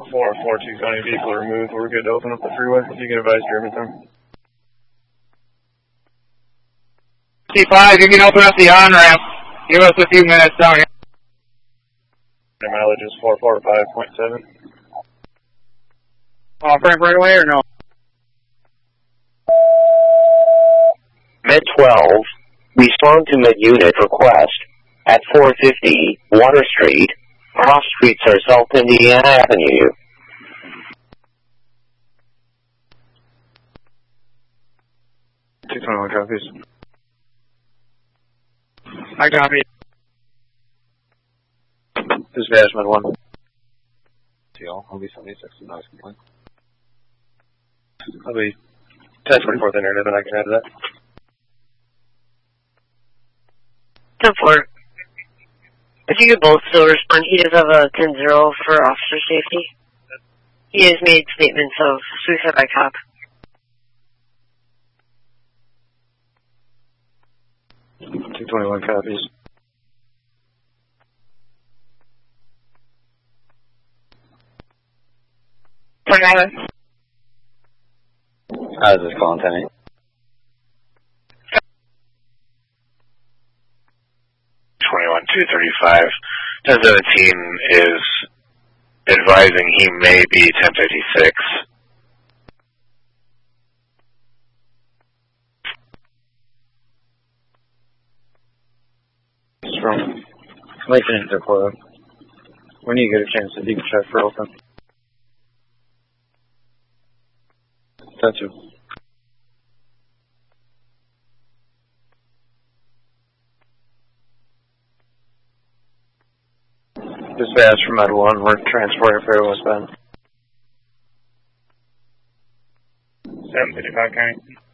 442 County vehicle removed. We're good to open up the freeway. If you can advise Germantown. C5, you can open up the on-ramp. Give us a few minutes down here. The mileage is 445.7. Off-ramp right away or no? Med 12, respond to Med Unit request at 450 Water Street, Cross Street, South Indiana Avenue. $221 copies. I copy. Dispatch Med 1. I'll be 76 and noise complaint. I'll be 1024th internet, and I can add that. 10-4. If you could both still respond, he does have a 10-0 for officer safety. He has made statements of suicide by cop. $221 copies. How's this calling, Tenny? $21,235. 1017 is advising he may be 1056. It's from Lincoln Interpol. When you get a chance to deep check for open. That's it. Dispatch from Med 1, we're transporting for westbound. 755 County.